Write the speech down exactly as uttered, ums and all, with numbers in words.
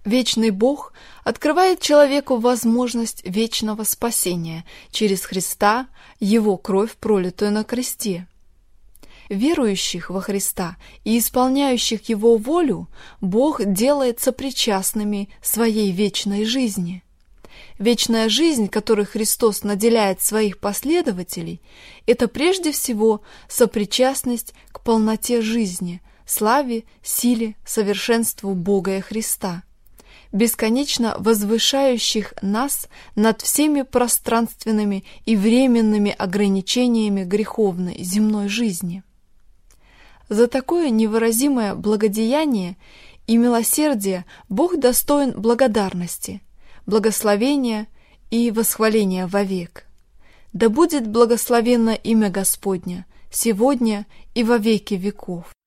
Вечный Бог открывает человеку возможность вечного спасения через Христа, Его кровь, пролитую на кресте. Верующих во Христа и исполняющих Его волю Бог делает сопричастными своей вечной жизни. Вечная жизнь, которой Христос наделяет своих последователей, это прежде всего сопричастность к полноте жизни, славе, силе, совершенству Бога и Христа, бесконечно возвышающих нас над всеми пространственными и временными ограничениями греховной земной жизни. За такое невыразимое благодеяние и милосердие Бог достоин благодарности, благословения и восхваления вовек. Да будет благословенно имя Господня, сегодня и во веки веков.